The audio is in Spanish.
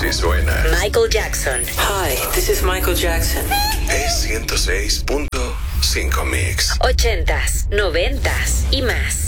country suena. Michael Jackson. Hi, this is Michael Jackson. Es 106.5 Mix. 80s, 90s y más.